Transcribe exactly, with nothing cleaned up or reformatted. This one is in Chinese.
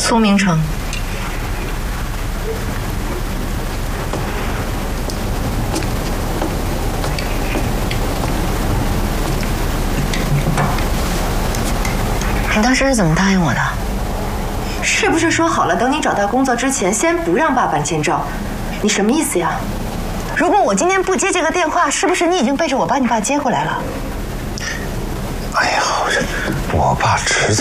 苏明成。你当时是怎么答应我的？ 是不是说好了，等你找到工作之前，先不让爸办签证？你什么意思呀？ 如果我今天不接这个电话，是不是你已经背着我把你爸接回来了？ 哎呀，我爸迟早。